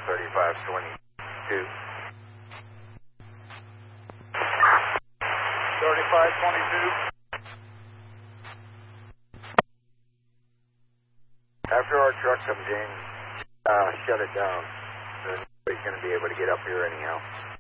3522. 3522. After our truck comes in, shut it down. So nobody's going to be able to get up here anyhow.